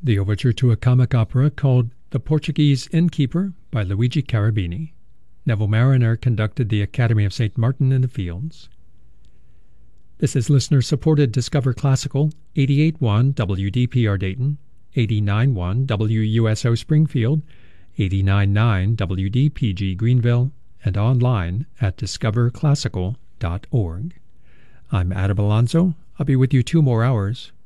the overture to a comic opera called The Portuguese Innkeeper by Luigi Cherubini. Neville Mariner conducted the Academy of St. Martin in the Fields. This is listener-supported Discover Classical, 88.1 WDPR Dayton, 89.1 WUSO Springfield, 89.9 WDPG Greenville, and online at discoverclassical.org. I'm Adam Alonso. I'll be with you 2 more hours.